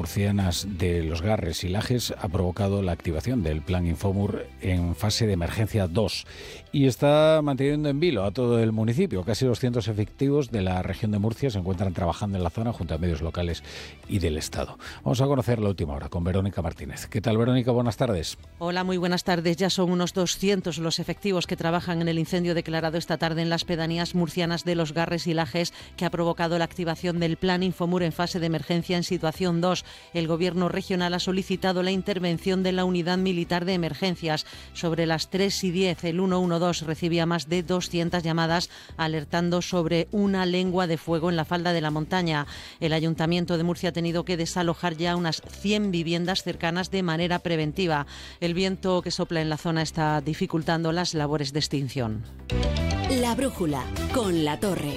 murcianas de Los Garres y Lajes ha provocado la activación del Plan Infomur en fase de emergencia 2 y está manteniendo en vilo a todo el municipio. Casi 200 efectivos de la región de Murcia se encuentran trabajando en la zona junto a medios locales y del Estado. Vamos a conocer la última hora con Verónica Martínez. ¿Qué tal, Verónica? Buenas tardes. Hola, muy buenas tardes. Ya son unos 200 los efectivos que trabajan en el incendio declarado esta tarde en las pedanías murcianas de Los Garres y Lajes, que ha provocado la activación del Plan Infomur en fase de emergencia en situación 2. El Gobierno regional ha solicitado la intervención de la Unidad Militar de Emergencias. Sobre las 3:10, el 112 recibía más de 200 llamadas alertando sobre una lengua de fuego en la falda de la montaña. El Ayuntamiento de Murcia ha tenido que desalojar ya unas 100 viviendas cercanas de manera preventiva. El viento que sopla en la zona está dificultando las labores de extinción. La brújula con La Torre.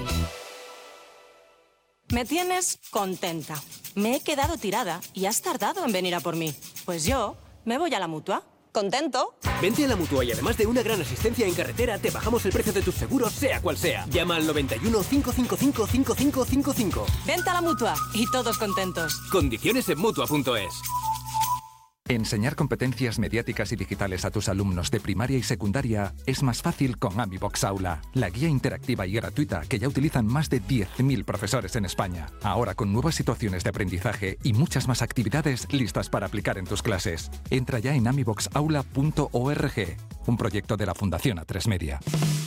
Me tienes contenta. Me he quedado tirada y has tardado en venir a por mí. Pues yo me voy a la Mutua. ¿Contento? Vente a la Mutua y además de una gran asistencia en carretera, te bajamos el precio de tus seguros, sea cual sea. Llama al 91 555 5555. Vente a la Mutua y todos contentos. Condiciones en Mutua.es. Enseñar competencias mediáticas y digitales a tus alumnos de primaria y secundaria es más fácil con AmiBox Aula, la guía interactiva y gratuita que ya utilizan más de 10.000 profesores en España. Ahora con nuevas situaciones de aprendizaje y muchas más actividades listas para aplicar en tus clases. Entra ya en amiboxaula.org, un proyecto de la Fundación A3 Media.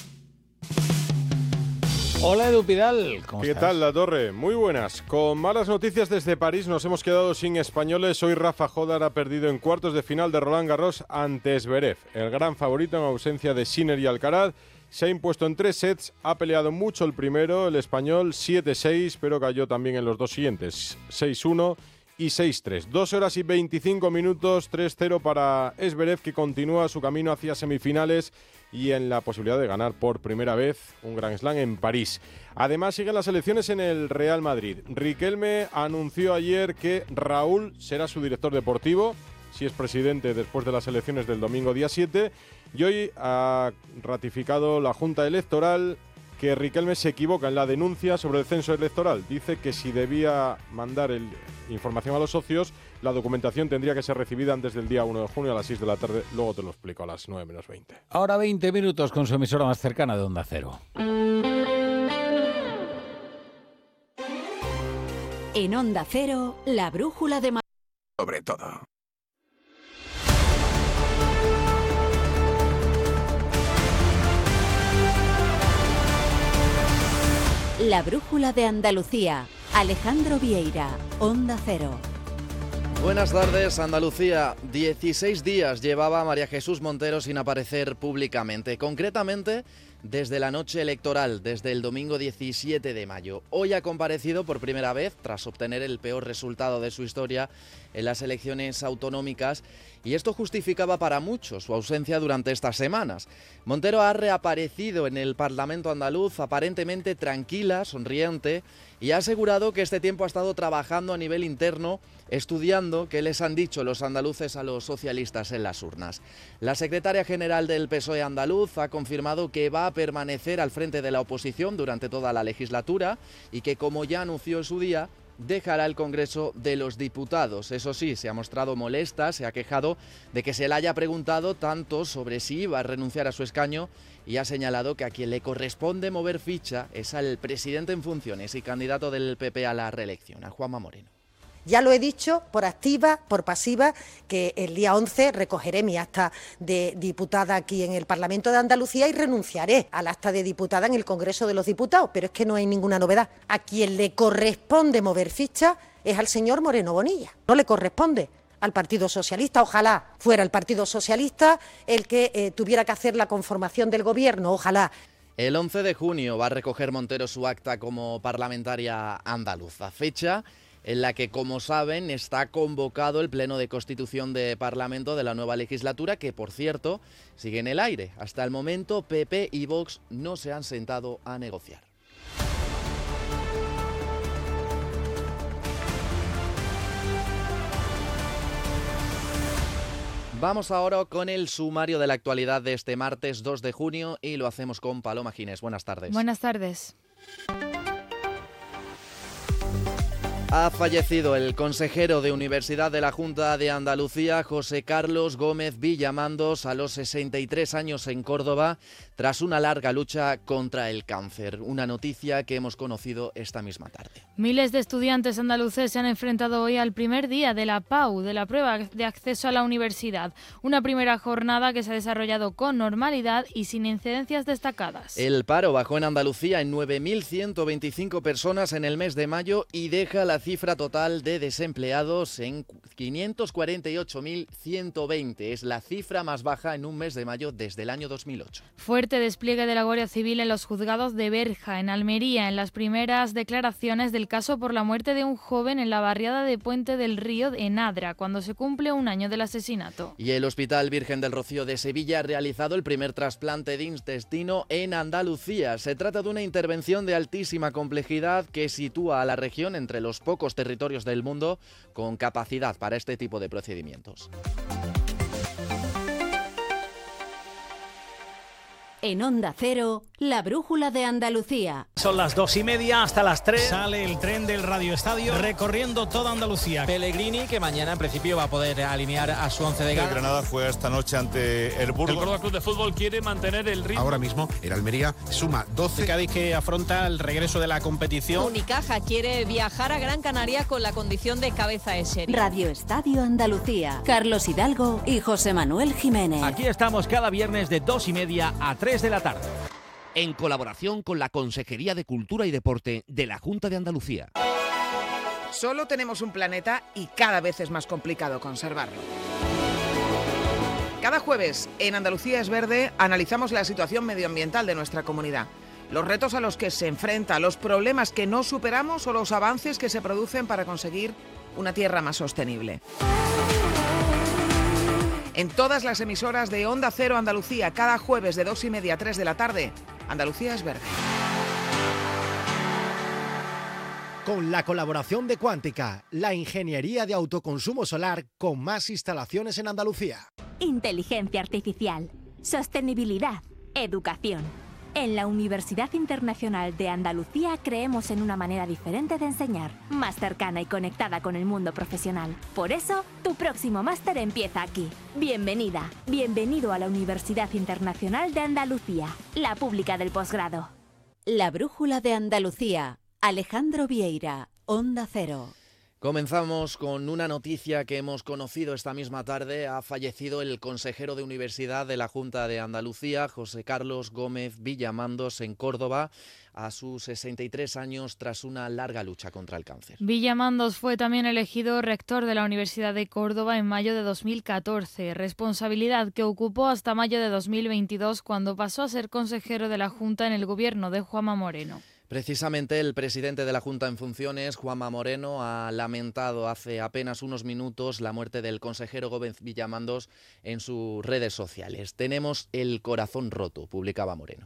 Hola, Edu Pidal. ¿Cómo ¿Qué estás? tal, La Torre? Muy buenas. Con malas noticias desde París, nos hemos quedado sin españoles. Hoy Rafa Jodar ha perdido en cuartos de final de Roland Garros ante Zverev. El gran favorito en ausencia de Sinner y Alcaraz se ha impuesto en 3 sets. Ha peleado mucho el primero, el español, 7-6, pero cayó también en los dos siguientes, 6-1 y 6-3. 2 horas y 25 minutos, 3-0 para Zverev, que continúa su camino hacia semifinales y en la posibilidad de ganar por primera vez un Grand Slam en París. Además, siguen las elecciones en el Real Madrid. Riquelme anunció ayer que Raúl será su director deportivo, si es presidente después de las elecciones del domingo día 7, y hoy ha ratificado la Junta Electoral que Riquelme se equivoca en la denuncia sobre el censo electoral. Dice que si debía mandar información a los socios, la documentación tendría que ser recibida antes del día 1 de junio a las 6 de la tarde. Luego te lo explico a las 9 menos 20. Ahora 20 minutos con su emisora más cercana de Onda Cero. En Onda Cero, la brújula de Madrid. Sobre todo. La brújula de Andalucía. Alejandro Vieira, Onda Cero. Buenas tardes, Andalucía. 16 días llevaba María Jesús Montero sin aparecer públicamente, concretamente desde la noche electoral, desde el domingo 17 de mayo. Hoy ha comparecido por primera vez, tras obtener el peor resultado de su historia en las elecciones autonómicas, y esto justificaba para muchos su ausencia durante estas semanas. Montero ha reaparecido en el Parlamento andaluz, aparentemente tranquila, sonriente, y ha asegurado que este tiempo ha estado trabajando a nivel interno, estudiando qué les han dicho los andaluces a los socialistas en las urnas. La secretaria general del PSOE andaluz ha confirmado que va a permanecer al frente de la oposición durante toda la legislatura y que, como ya anunció en su día, dejará el Congreso de los Diputados. Eso sí, se ha mostrado molesta, se ha quejado de que se le haya preguntado tanto sobre si iba a renunciar a su escaño y ha señalado que a quien le corresponde mover ficha es al presidente en funciones y candidato del PP a la reelección, a Juanma Moreno. Ya lo he dicho, por activa, por pasiva, que el día 11 recogeré mi acta de diputada aquí en el Parlamento de Andalucía y renunciaré al acta de diputada en el Congreso de los Diputados. Pero es que no hay ninguna novedad. A quien le corresponde mover ficha es al señor Moreno Bonilla. No le corresponde al Partido Socialista. Ojalá fuera el Partido Socialista el que tuviera que hacer la conformación del Gobierno. Ojalá. El 11 de junio va a recoger Montero su acta como parlamentaria andaluza. Fecha en la que, como saben, está convocado el Pleno de Constitución de Parlamento de la nueva legislatura, que, por cierto, sigue en el aire. Hasta el momento, PP y Vox no se han sentado a negociar. Vamos ahora con el sumario de la actualidad de este martes 2 de junio y lo hacemos con Paloma Ginés. Buenas tardes. Buenas tardes. Ha fallecido el consejero de Universidad de la Junta de Andalucía, José Carlos Gómez Villamandos, a los 63 años en Córdoba, tras una larga lucha contra el cáncer. Una noticia que hemos conocido esta misma tarde. Miles de estudiantes andaluces se han enfrentado hoy al primer día de la PAU, de la prueba de acceso a la universidad. Una primera jornada que se ha desarrollado con normalidad y sin incidencias destacadas. El paro bajó en Andalucía en 9.125 personas en el mes de mayo y deja la cifra total de desempleados en 548.120. Es la cifra más baja en un mes de mayo desde el año 2008. Fuerte despliegue de la Guardia Civil en los juzgados de Berja, en Almería, en las primeras declaraciones del caso por la muerte de un joven en la barriada de Puente del Río, en Adra, cuando se cumple un año del asesinato. Y el Hospital Virgen del Rocío de Sevilla ha realizado el primer trasplante de intestino en Andalucía. Se trata de una intervención de altísima complejidad que sitúa a la región entre los pocos territorios del mundo con capacidad para este tipo de procedimientos. En Onda Cero, la brújula de Andalucía. Son las 2:30 hasta las 3. Sale el tren del Radio Estadio recorriendo toda Andalucía. Pellegrini, que mañana en principio va a poder alinear a su 11 de gala. El Granada juega esta noche ante el Burgos. El Córdoba Club de Fútbol quiere mantener el ritmo. Ahora mismo el Almería suma 12. Cádiz, que afronta el regreso de la competición. Unicaja quiere viajar a Gran Canaria con la condición de cabeza de serie. Radio Estadio Andalucía. Carlos Hidalgo y José Manuel Jiménez. Aquí estamos cada viernes de 2:30 a 3 de la tarde. En colaboración con la Consejería de Cultura y Deporte de la Junta de Andalucía. Solo tenemos un planeta y cada vez es más complicado conservarlo. Cada jueves en Andalucía es Verde analizamos la situación medioambiental de nuestra comunidad, los retos a los que se enfrenta, los problemas que no superamos o los avances que se producen para conseguir una tierra más sostenible. En todas las emisoras de Onda Cero Andalucía, cada jueves de 2:30 a 3 de la tarde, Andalucía es Verde. Con la colaboración de Cuántica, la ingeniería de autoconsumo solar con más instalaciones en Andalucía. Inteligencia artificial, sostenibilidad, educación. En la Universidad Internacional de Andalucía creemos en una manera diferente de enseñar, más cercana y conectada con el mundo profesional. Por eso, tu próximo máster empieza aquí. Bienvenida, bienvenido a la Universidad Internacional de Andalucía, la pública del posgrado. La brújula de Andalucía. Alejandro Vieira, Onda Cero. Comenzamos con una noticia que hemos conocido esta misma tarde. Ha fallecido el consejero de Universidad de la Junta de Andalucía, José Carlos Gómez Villamandos, en Córdoba, a sus 63 años tras una larga lucha contra el cáncer. Villamandos fue también elegido rector de la Universidad de Córdoba en mayo de 2014, responsabilidad que ocupó hasta mayo de 2022, cuando pasó a ser consejero de la Junta en el gobierno de Juanma Moreno. Precisamente el presidente de la Junta en funciones, Juanma Moreno, ha lamentado hace apenas unos minutos la muerte del consejero Gómez Villamandos en sus redes sociales. Tenemos el corazón roto, publicaba Moreno.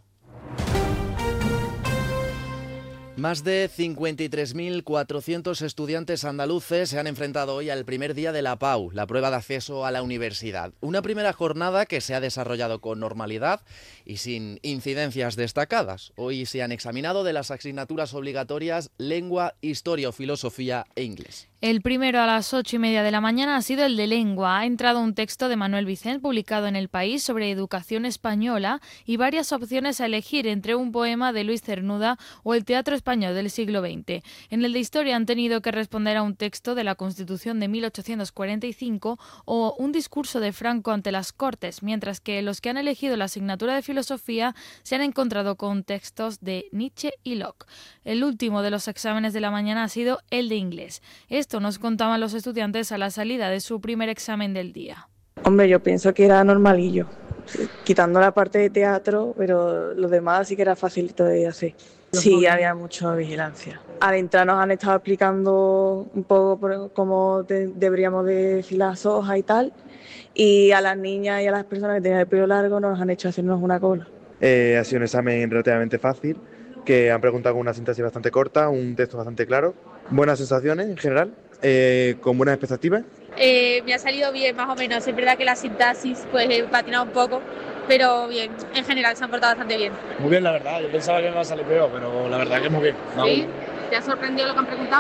Más de 53.400 estudiantes andaluces se han enfrentado hoy al primer día de la PAU, la prueba de acceso a la universidad. Una primera jornada que se ha desarrollado con normalidad y sin incidencias destacadas. Hoy se han examinado de las asignaturas obligatorias lengua, historia o filosofía e inglés. El primero a las 8:30 de la mañana ha sido el de lengua. Ha entrado un texto de Manuel Vicent publicado en El País sobre educación española y varias opciones a elegir entre un poema de Luis Cernuda o el teatro español del siglo XX. En el de historia han tenido que responder a un texto de la Constitución de 1845 o un discurso de Franco ante las Cortes, mientras que los que han elegido la asignatura de filosofía se han encontrado con textos de Nietzsche y Locke. El último de los exámenes de la mañana ha sido el de inglés. Esto nos contaban los estudiantes a la salida de su primer examen del día. Hombre, yo pienso que era normalillo, quitando la parte de teatro, pero lo demás sí que era facilito de hacer. Sí, había mucha vigilancia. Al entrar nos han estado explicando un poco cómo deberíamos de filar las hojas y tal, y a las niñas y a las personas que tenían el pelo largo nos han hecho hacernos una cola. Ha sido un examen relativamente fácil, que han preguntado con una sintaxis bastante corta, un texto bastante claro. Buenas sensaciones en general, con buenas expectativas. Me ha salido bien, más o menos. Es verdad que la sintaxis pues he patinado un poco, pero bien, en general se han portado bastante bien. Muy bien, la verdad. Yo pensaba que me iba a salir peor, pero la verdad que muy bien. ¿Sí? ¿Te ha sorprendido lo que han preguntado?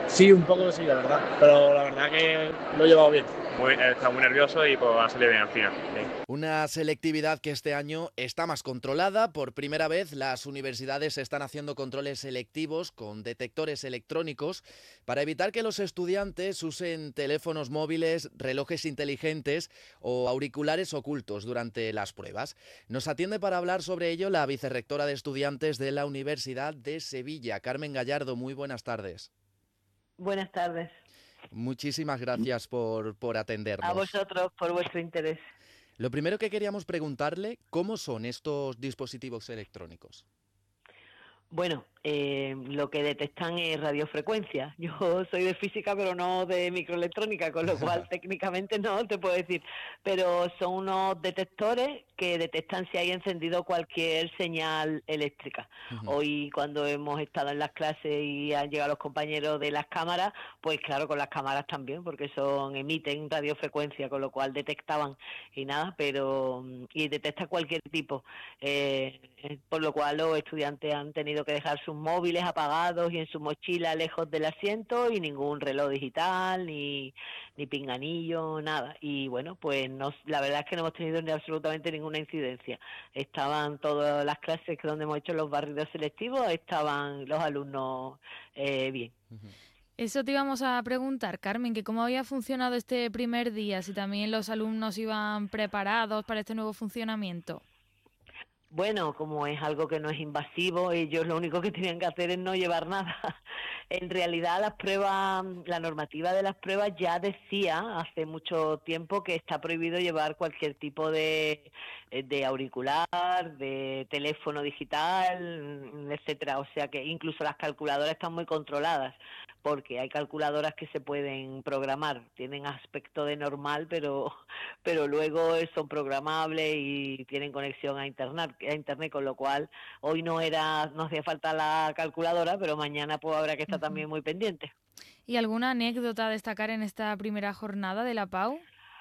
Sí, un poco sí, la verdad, pero la verdad que lo he llevado bien. Estaba muy nervioso y pues ha salido bien al final. Sí. Una selectividad que este año está más controlada. Por primera vez las universidades están haciendo controles selectivos con detectores electrónicos para evitar que los estudiantes usen teléfonos móviles, relojes inteligentes o auriculares ocultos durante las pruebas. Nos atiende para hablar sobre ello la vicerrectora de estudiantes de la Universidad de Sevilla, Carmen Gallardo. Muy buenas tardes. Buenas tardes. Muchísimas gracias por atendernos. A vosotros por vuestro interés. Lo primero que queríamos preguntarle, ¿cómo son estos dispositivos electrónicos? Bueno, lo que detectan es radiofrecuencia. Yo soy de física, pero no de microelectrónica, con lo cual técnicamente no te puedo decir. Pero son unos detectores que detectan si hay encendido cualquier señal eléctrica. Hoy, cuando hemos estado en las clases y han llegado los compañeros de las cámaras, pues claro, con las cámaras también, porque emiten radiofrecuencia, con lo cual detectaban y nada, y detecta cualquier tipo. Por lo cual los estudiantes han tenido que dejar sus móviles apagados y en su mochila lejos del asiento, y ningún reloj digital, ni pinganillo, nada. Y bueno, pues la verdad es que no hemos tenido absolutamente ninguna incidencia. Estaban todas las clases donde hemos hecho los barridos selectivos, estaban los alumnos bien. Eso te íbamos a preguntar, Carmen, que cómo había funcionado este primer día, si también los alumnos iban preparados para este nuevo funcionamiento. Bueno, como es algo que no es invasivo, ellos lo único que tenían que hacer es no llevar nada. En realidad las pruebas, la normativa de las pruebas ya decía hace mucho tiempo que está prohibido llevar cualquier tipo de auricular, de teléfono digital, etcétera. O sea que incluso las calculadoras están muy controladas, porque hay calculadoras que se pueden programar, tienen aspecto de normal, pero luego son programables y tienen conexión a internet, con lo cual hoy no hacía falta la calculadora, pero mañana pues habrá que estar también muy pendiente. ¿Y alguna anécdota a destacar en esta primera jornada de la PAU?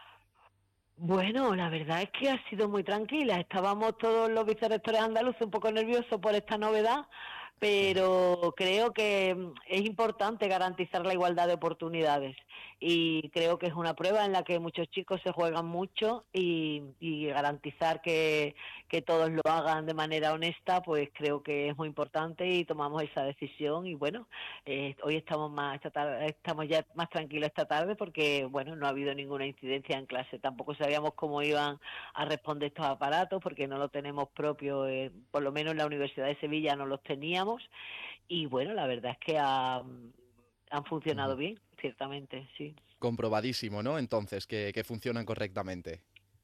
Bueno, la verdad es que ha sido muy tranquila. Estábamos todos los vicerrectores andaluces un poco nerviosos por esta novedad, pero creo que es importante garantizar la igualdad de oportunidades, y creo que es una prueba en la que muchos chicos se juegan mucho, y garantizar que todos lo hagan de manera honesta, pues creo que es muy importante, y tomamos esa decisión. Y bueno, hoy estamos ya más tranquilos esta tarde, porque bueno, no ha habido ninguna incidencia en clase. Tampoco sabíamos cómo iban a responder estos aparatos, porque no lo tenemos propio, por lo menos en la Universidad de Sevilla no los teníamos. Y bueno, la verdad es que han funcionado bien, ciertamente, sí. Comprobadísimo, ¿no? Entonces, que funcionan correctamente.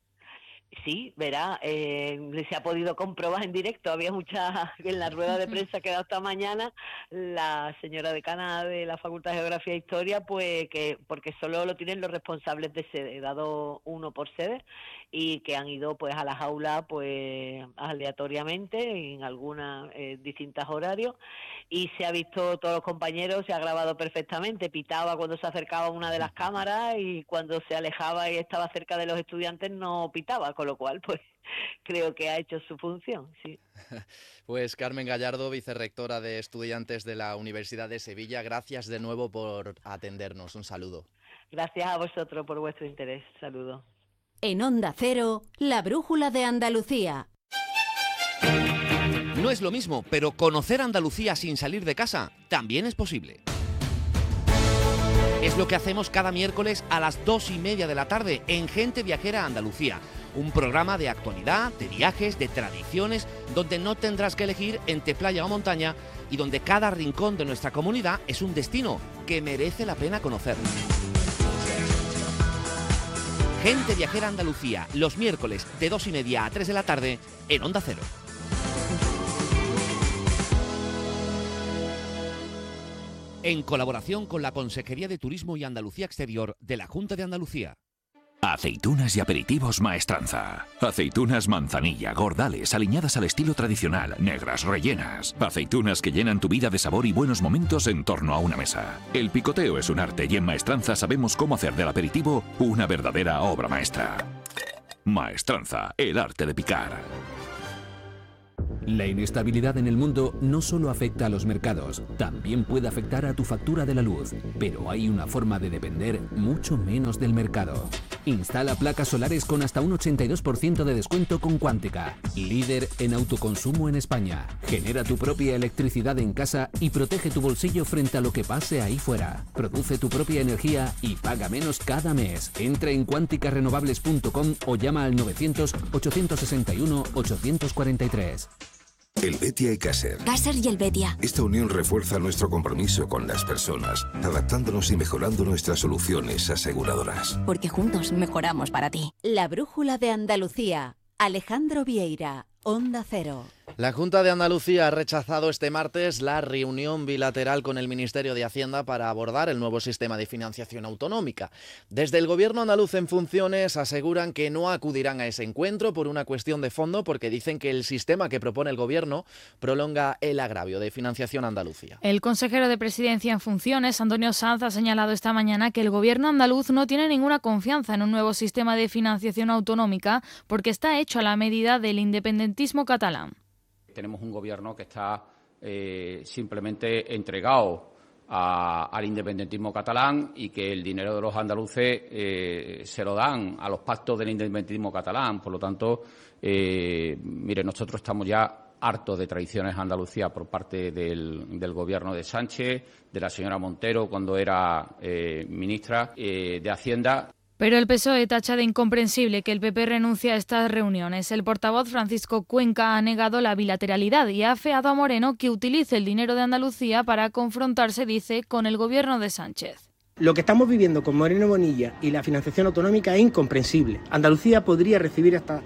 Sí, verá, se ha podido comprobar en directo. Había en la rueda de prensa que ha dado esta mañana la señora decana de la Facultad de Geografía e Historia, pues porque solo lo tienen los responsables de sede, dado uno por sede, y que han ido pues a las aulas pues aleatoriamente en algunas distintas horarios, y se ha visto todos los compañeros, se ha grabado perfectamente. Pitaba cuando se acercaba una de las cámaras, y cuando se alejaba y estaba cerca de los estudiantes no pitaba, con lo cual pues creo que ha hecho su función, sí. Pues Carmen Gallardo, vicerrectora de estudiantes de la Universidad de Sevilla, gracias de nuevo por atendernos. Un saludo. Gracias a vosotros por vuestro interés. Saludos. En Onda Cero, la brújula de Andalucía. No es lo mismo, pero conocer Andalucía sin salir de casa también es posible. Es lo que hacemos cada miércoles a las 2:30 de la tarde en Gente Viajera Andalucía, un programa de actualidad, de viajes, de tradiciones, donde no tendrás que elegir entre playa o montaña, y donde cada rincón de nuestra comunidad es un destino que merece la pena conocer. Gente Viajera Andalucía, los miércoles de 2:30 a 3 de la tarde en Onda Cero. En colaboración con la Consejería de Turismo y Andalucía Exterior de la Junta de Andalucía. Aceitunas y aperitivos Maestranza. Aceitunas manzanilla, gordales, aliñadas al estilo tradicional, negras, rellenas. Aceitunas que llenan tu vida de sabor y buenos momentos en torno a una mesa. El picoteo es un arte, y en Maestranza sabemos cómo hacer del aperitivo una verdadera obra maestra. Maestranza, el arte de picar. La inestabilidad en el mundo no solo afecta a los mercados, también puede afectar a tu factura de la luz, pero hay una forma de depender mucho menos del mercado. Instala placas solares con hasta un 82% de descuento con Quántica, líder en autoconsumo en España. Genera tu propia electricidad en casa y protege tu bolsillo frente a lo que pase ahí fuera. Produce tu propia energía y paga menos cada mes. Entra en quanticarenovables.com o llama al 900-861-843. Helvetia y Caser. Caser y Helvetia. Esta unión refuerza nuestro compromiso con las personas, adaptándonos y mejorando nuestras soluciones aseguradoras. Porque juntos mejoramos para ti. La brújula de Andalucía. Alejandro Vieira, Onda Cero. La Junta de Andalucía ha rechazado este martes la reunión bilateral con el Ministerio de Hacienda para abordar el nuevo sistema de financiación autonómica. Desde el Gobierno andaluz en funciones aseguran que no acudirán a ese encuentro por una cuestión de fondo, porque dicen que el sistema que propone el Gobierno prolonga el agravio de financiación Andalucía. El consejero de Presidencia en funciones, Antonio Sanz, ha señalado esta mañana que el Gobierno andaluz no tiene ninguna confianza en un nuevo sistema de financiación autonómica porque está hecho a la medida del independentismo catalán. Tenemos un gobierno que está simplemente entregado al independentismo catalán y que el dinero de los andaluces se lo dan a los pactos del independentismo catalán. Por lo tanto, nosotros estamos ya hartos de traiciones a Andalucía por parte del gobierno de Sánchez, de la señora Montero cuando era ministra de Hacienda. Pero el PSOE tacha de incomprensible que el PP renuncie a estas reuniones. El portavoz Francisco Cuenca ha negado la bilateralidad y ha afeado a Moreno que utilice el dinero de Andalucía para confrontarse, dice, con el gobierno de Sánchez. Lo que estamos viviendo con Moreno Bonilla y la financiación autonómica es incomprensible. Andalucía podría recibir hasta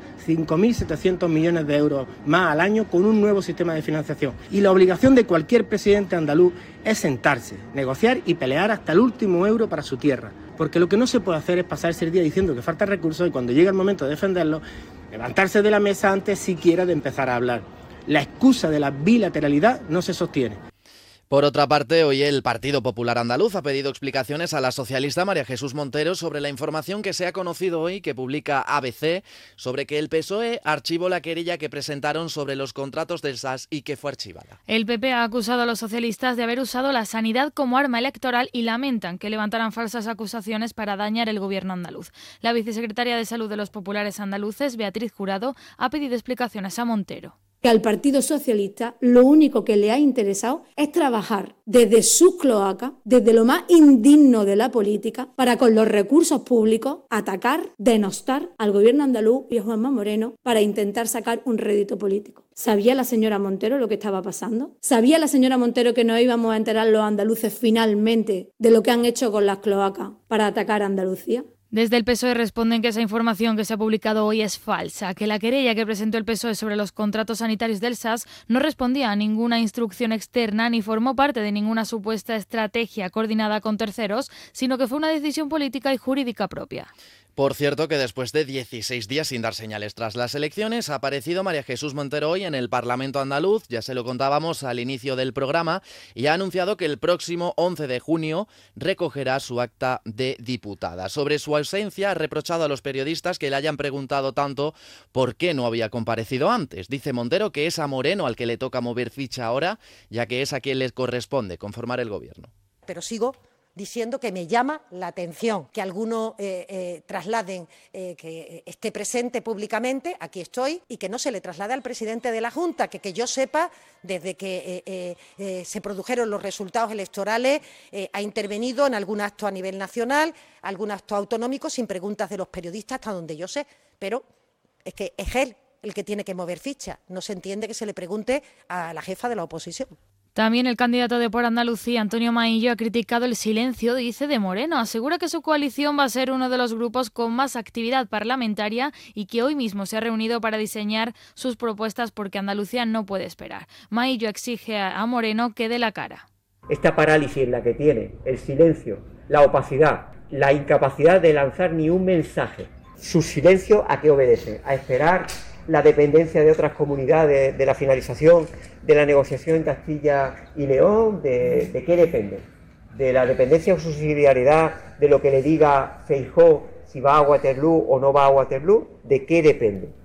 5.700 millones de euros más al año con un nuevo sistema de financiación. Y la obligación de cualquier presidente andaluz es sentarse, negociar y pelear hasta el último euro para su tierra. Porque lo que no se puede hacer es pasarse el día diciendo que faltan recursos y cuando llega el momento de defenderlos, levantarse de la mesa antes siquiera de empezar a hablar. La excusa de la bilateralidad no se sostiene. Por otra parte, hoy el Partido Popular Andaluz ha pedido explicaciones a la socialista María Jesús Montero sobre la información que se ha conocido hoy, que publica ABC, sobre que el PSOE archivó la querella que presentaron sobre los contratos del SAS y que fue archivada. El PP ha acusado a los socialistas de haber usado la sanidad como arma electoral y lamentan que levantaran falsas acusaciones para dañar el gobierno andaluz. La vicesecretaria de Salud de los populares andaluces, Beatriz Jurado, ha pedido explicaciones a Montero. Que al Partido Socialista lo único que le ha interesado es trabajar desde sus cloacas, desde lo más indigno de la política, para con los recursos públicos atacar, denostar al gobierno andaluz y a Juanma Moreno para intentar sacar un rédito político. ¿Sabía la señora Montero lo que estaba pasando? ¿Sabía la señora Montero que nos íbamos a enterar los andaluces finalmente de lo que han hecho con las cloacas para atacar a Andalucía? Desde el PSOE responden que esa información que se ha publicado hoy es falsa, que la querella que presentó el PSOE sobre los contratos sanitarios del SAS no respondía a ninguna instrucción externa ni formó parte de ninguna supuesta estrategia coordinada con terceros, sino que fue una decisión política y jurídica propia. Por cierto, que después de 16 días sin dar señales tras las elecciones, ha aparecido María Jesús Montero hoy en el Parlamento andaluz, ya se lo contábamos al inicio del programa, y ha anunciado que el próximo 11 de junio recogerá su acta de diputada. Sobre su ausencia, ha reprochado a los periodistas que le hayan preguntado tanto por qué no había comparecido antes. Dice Montero que es a Moreno al que le toca mover ficha ahora, ya que es a quien le corresponde conformar el gobierno. Pero sigo diciendo que me llama la atención que algunos trasladen que esté presente públicamente, aquí estoy, y que no se le traslade al presidente de la Junta, que yo sepa, desde que se produjeron los resultados electorales, ha intervenido en algún acto a nivel nacional, algún acto autonómico, sin preguntas de los periodistas, hasta donde yo sé, pero es que es él el que tiene que mover ficha. No se entiende que se le pregunte a la jefa de la oposición. También el candidato de Por Andalucía, Antonio Maillo, ha criticado el silencio, dice, de Moreno. Asegura que su coalición va a ser uno de los grupos con más actividad parlamentaria y que hoy mismo se ha reunido para diseñar sus propuestas porque Andalucía no puede esperar. Maillo exige a Moreno que dé la cara. Esta parálisis en la que tiene, el silencio, la opacidad, la incapacidad de lanzar ni un mensaje. Su silencio, ¿a qué obedece? A esperar la dependencia de otras comunidades, de la finalización de la negociación en Castilla y León. ¿De qué depende? ¿De la dependencia o subsidiariedad de lo que le diga Feijóo si va a Waterloo o no va a Waterloo? ¿De qué depende?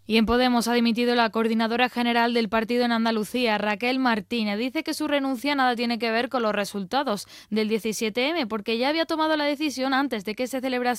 Y en Podemos ha dimitido la coordinadora general del partido en Andalucía, Raquel Martínez. Dice que su renuncia nada tiene que ver con los resultados del 17M, porque ya había tomado la decisión antes de que se celebrase